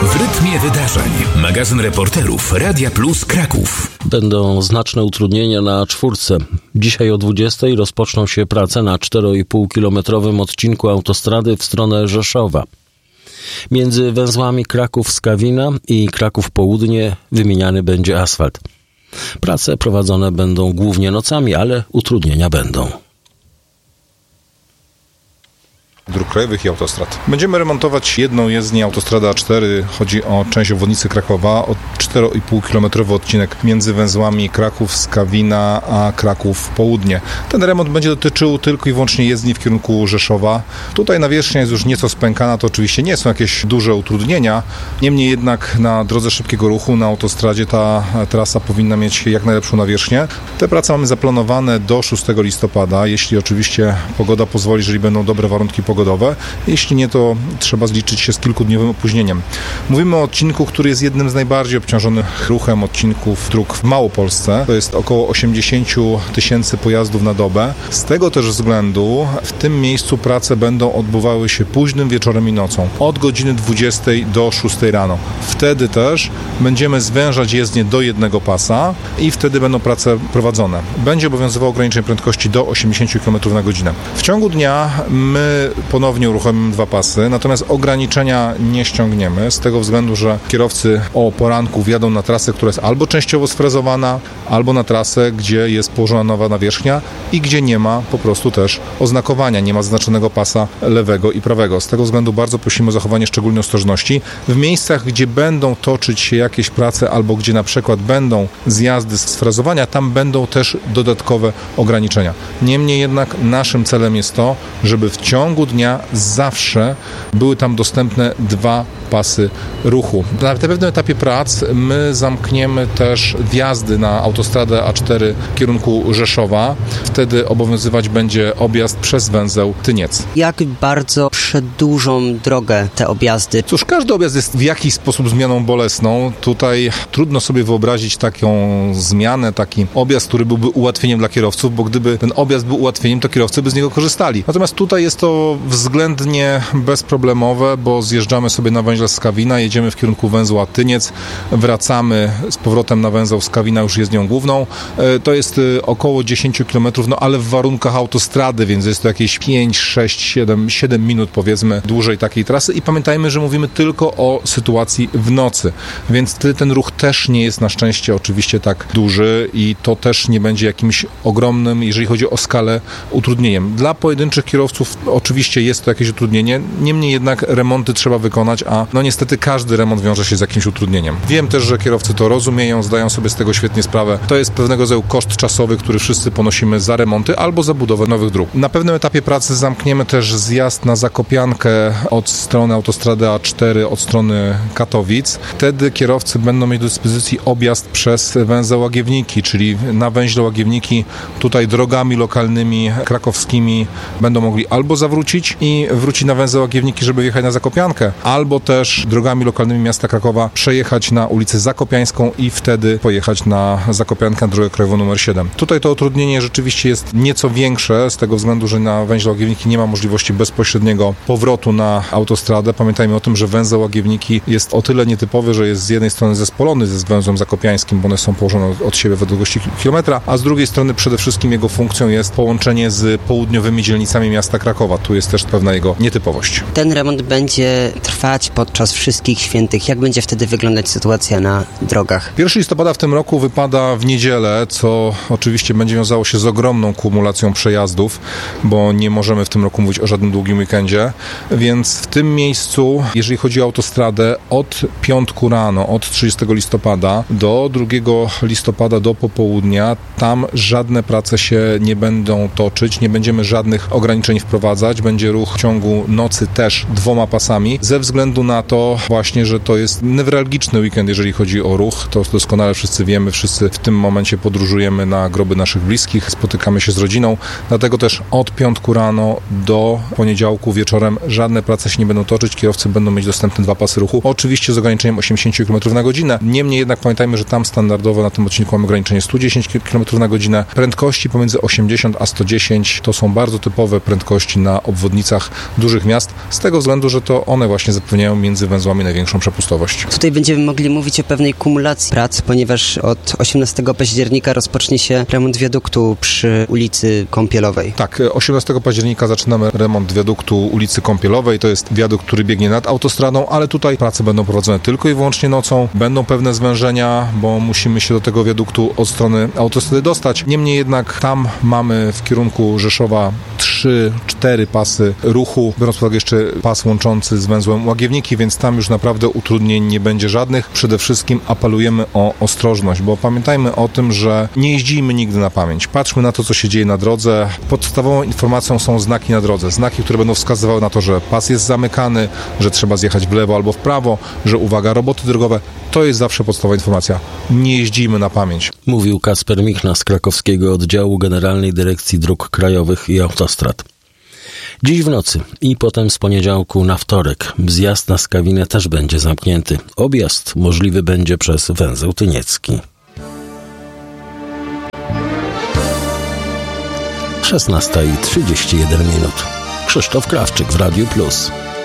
W rytmie wydarzeń. Magazyn reporterów Radia Plus Kraków. Będą znaczne utrudnienia na czwórce. Dzisiaj o 20:00 rozpoczną się prace na 4,5-kilometrowym odcinku autostrady w stronę Rzeszowa. Między węzłami Kraków-Skawina i Kraków-Południe wymieniany będzie asfalt. Prace prowadzone będą głównie nocami, ale utrudnienia będą. Dróg krajowych i autostrad. Będziemy remontować jedną jezdnię, autostrada A4. Chodzi o część obwodnicy Krakowa, o 4,5-kilometrowy odcinek między węzłami Kraków-Skawina a Kraków-Południe. Ten remont będzie dotyczył tylko i wyłącznie jezdni w kierunku Rzeszowa. Tutaj nawierzchnia jest już nieco spękana, to oczywiście nie są jakieś duże utrudnienia. Niemniej jednak na drodze szybkiego ruchu, na autostradzie ta trasa powinna mieć jak najlepszą nawierzchnię. Te prace mamy zaplanowane do 6 listopada, jeśli oczywiście pogoda pozwoli, jeżeli będą dobre warunki pogodowe. Jeśli nie, to trzeba zliczyć się z kilkudniowym opóźnieniem. Mówimy o odcinku, który jest jednym z najbardziej obciążonych ruchem odcinków dróg w Małopolsce. To jest około 80 000 pojazdów na dobę. Z tego też względu w tym miejscu prace będą odbywały się późnym wieczorem i nocą. Od godziny 20 do 6 rano. Wtedy też będziemy zwężać jezdnię do jednego pasa i wtedy będą prace prowadzone. Będzie obowiązywało ograniczenie prędkości do 80 km na godzinę. W ciągu dnia my ponownie uruchomimy 2 pasy, natomiast ograniczenia nie ściągniemy z tego względu, że kierowcy o poranku wjadą na trasę, która jest albo częściowo sfrezowana, albo na trasę, gdzie jest położona nowa nawierzchnia i gdzie nie ma po prostu też oznakowania, nie ma zaznaczonego pasa lewego i prawego. Z tego względu bardzo prosimy o zachowanie szczególnej ostrożności. W miejscach, gdzie będą toczyć się jakieś prace albo gdzie na przykład będą zjazdy z frezowania, tam będą też dodatkowe ograniczenia. Niemniej jednak naszym celem jest to, żeby w ciągu dnia zawsze były tam dostępne 2 pasy ruchu. Na pewnym etapie prac my zamkniemy też wjazdy na autostradę A4 w kierunku Rzeszowa. Wtedy obowiązywać będzie objazd przez węzeł Tyniec. Jak bardzo przedłużą drogę te objazdy? Cóż, każdy objazd jest w jakiś sposób zmianą bolesną. Tutaj trudno sobie wyobrazić taką zmianę, taki objazd, który byłby ułatwieniem dla kierowców, bo gdyby ten objazd był ułatwieniem, to kierowcy by z niego korzystali. Natomiast tutaj jest to względnie bezproblemowe, bo zjeżdżamy sobie na węźle Skawina, jedziemy w kierunku węzła Tyniec, wracamy z powrotem na węzeł Skawina już jezdnią główną. To jest około 10 km, no ale w warunkach autostrady, więc jest to jakieś 5, 6, 7 minut powiedzmy dłużej takiej trasy i pamiętajmy, że mówimy tylko o sytuacji w nocy, więc ten ruch też nie jest na szczęście oczywiście tak duży i to też nie będzie jakimś ogromnym, jeżeli chodzi o skalę, utrudnieniem. Dla pojedynczych kierowców oczywiście jest to jakieś utrudnienie, niemniej jednak remonty trzeba wykonać, a no niestety każdy remont wiąże się z jakimś utrudnieniem. Wiem też, że kierowcy to rozumieją, zdają sobie z tego świetnie sprawę. To jest pewnego rodzaju koszt czasowy, który wszyscy ponosimy za remonty albo za budowę nowych dróg. Na pewnym etapie pracy zamkniemy też zjazd na Zakopiankę od strony autostrady A4, od strony Katowic. Wtedy kierowcy będą mieć do dyspozycji objazd przez węzeł Łagiewniki, czyli na węźle Łagiewniki tutaj drogami lokalnymi krakowskimi będą mogli albo zawrócić i wrócić na węzeł Łagiewniki, żeby wjechać na Zakopiankę, albo też drogami lokalnymi miasta Krakowa przejechać na ulicę Zakopiańską i wtedy pojechać na Zakopiankę, na drogę krajową nr 7. Tutaj to utrudnienie rzeczywiście jest nieco większe z tego względu, że na węźle Łagiewniki nie ma możliwości bezpośredniego powrotu na autostradę. Pamiętajmy o tym, że węzeł Łagiewniki jest o tyle nietypowy, że jest z jednej strony zespolony ze węzłem zakopiańskim, bo one są położone od siebie w odległości kilometra, a z drugiej strony przede wszystkim jego funkcją jest połączenie z południowymi dzielnicami miasta Krakowa. Tu jest też pewna jego nietypowość. Ten remont będzie trwać podczas wszystkich świętych. Jak będzie wtedy wyglądać sytuacja na drogach? 1 listopada w tym roku wypada w niedzielę, co oczywiście będzie wiązało się z ogromną kumulacją przejazdów, bo nie możemy w tym roku mówić o żadnym długim weekendzie, więc w tym miejscu, jeżeli chodzi o autostradę, od piątku rano, od 30 listopada do 2 listopada do popołudnia, tam żadne prace się nie będą toczyć, nie będziemy żadnych ograniczeń wprowadzać, będzie ruch w ciągu nocy też 2 pasami, ze względu na to właśnie, że to jest newralgiczny weekend, jeżeli chodzi o ruch, to doskonale wszyscy wiemy, wszyscy w tym momencie podróżujemy na groby naszych bliskich, spotykamy się z rodziną, dlatego też od piątku rano do poniedziałku wieczorem żadne prace się nie będą toczyć, kierowcy będą mieć dostępne 2 pasy ruchu, oczywiście z ograniczeniem 80 km na godzinę, niemniej jednak pamiętajmy, że tam standardowo na tym odcinku mamy ograniczenie 110 km na godzinę, prędkości pomiędzy 80 a 110 to są bardzo typowe prędkości na obwodnicach dużych miast, z tego względu, że to one właśnie zapewniają między węzłami największą przepustowość. Tutaj będziemy mogli mówić o pewnej kumulacji prac, ponieważ od 18 października rozpocznie się remont wiaduktu przy ulicy Kąpielowej. Tak, 18 października zaczynamy remont wiaduktu ulicy Kąpielowej. To jest wiadukt, który biegnie nad autostradą, ale tutaj prace będą prowadzone tylko i wyłącznie nocą. Będą pewne zwężenia, bo musimy się do tego wiaduktu od strony autostrady dostać. Niemniej jednak tam mamy w kierunku Rzeszowa 3-4 pasy ruchu, biorąc pod uwagę jeszcze pas łączący z węzłem Łagiewniki, więc tam już naprawdę utrudnień nie będzie żadnych. Przede wszystkim apelujemy o ostrożność, bo pamiętajmy o tym, że nie jeździmy nigdy na pamięć. Patrzmy na to, co się dzieje na drodze. Podstawową informacją są znaki na drodze. Znaki, które będą wskazywały na to, że pas jest zamykany, że trzeba zjechać w lewo albo w prawo, że uwaga, roboty drogowe. To jest zawsze podstawowa informacja. Nie jeździmy na pamięć. Mówił Kacper Michna z krakowskiego oddziału Generalnej Dyrekcji Dróg Krajowych i Autostrad. Dziś w nocy i potem z poniedziałku na wtorek zjazd na Skawinę też będzie zamknięty. Objazd możliwy będzie przez węzeł Tyniecki. 16:31. Krzysztof Krawczyk w Radiu Plus.